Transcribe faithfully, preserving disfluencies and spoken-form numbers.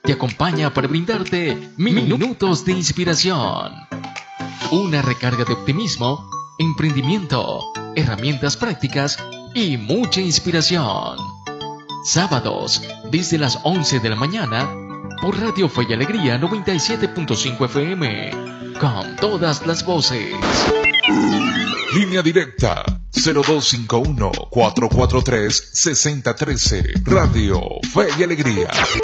te acompaña para brindarte minutos de inspiración. Una recarga de optimismo, emprendimiento, herramientas prácticas y mucha inspiración. Sábados, desde las once de la mañana, por Radio Fe y Alegría noventa y siete punto cinco F M, con todas las voces. Línea directa cero dos cinco uno, cuatro cuatro tres, seis cero uno tres. Radio Fe y Alegría.